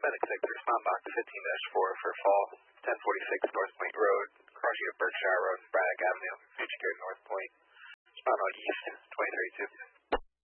Medic 6, respond box 15-4 for fall 1046 North Point Road, crossing of Berkshire Road and Braddock Avenue, Future North Point. Respond on East 2032.